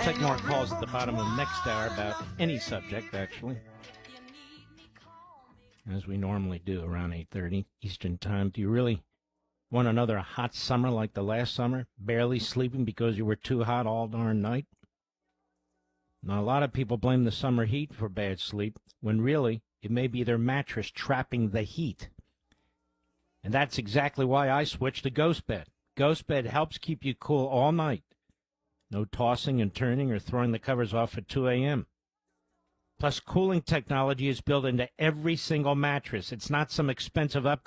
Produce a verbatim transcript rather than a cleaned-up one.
take more calls at the bottom of next hour about any subject, actually, as we normally do around eight thirty Eastern Time. Do you really want another hot summer like the last summer, barely sleeping because you were too hot all darn night? Now, a lot of people blame the summer heat for bad sleep, when really it may be their mattress trapping the heat. And that's exactly why I switched to Ghost Bed. Ghost Bed helps keep you cool all night. No tossing and turning or throwing the covers off at two a.m. Plus, cooling technology is built into every single mattress. It's not some expensive upgrade.